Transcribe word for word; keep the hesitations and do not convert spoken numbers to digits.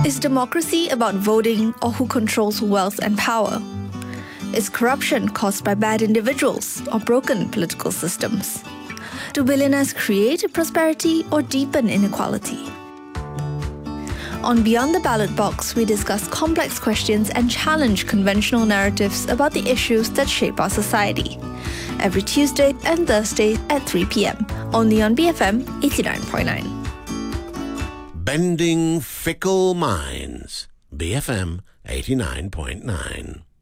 Is democracy about voting or who controls wealth and power? Is corruption caused by bad individuals or broken political systems? Do billionaires create prosperity or deepen inequality? On Beyond the Ballot Box, we discuss complex questions and challenge conventional narratives about the issues that shape our society. Every Tuesday and Thursday at three p.m. only on B F M eighty-nine point nine. Bending fickle minds. B F M eighty-nine point nine.